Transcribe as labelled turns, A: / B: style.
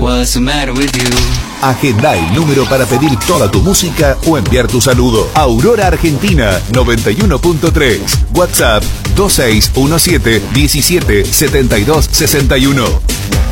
A: What's the matter with you?
B: Agenda el número para pedir toda tu música o enviar tu saludo. Aurora Argentina 91.3. WhatsApp 2617 17 72 61.